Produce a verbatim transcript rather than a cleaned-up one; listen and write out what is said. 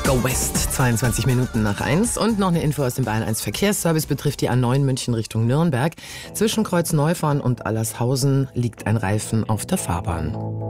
Go West, zweiundzwanzig Minuten nach eins. Und noch eine Info aus dem Bayern eins Verkehrsservice betrifft die A neun München Richtung Nürnberg. Zwischen Kreuz Neufahren und Allershausen liegt ein Reifen auf der Fahrbahn.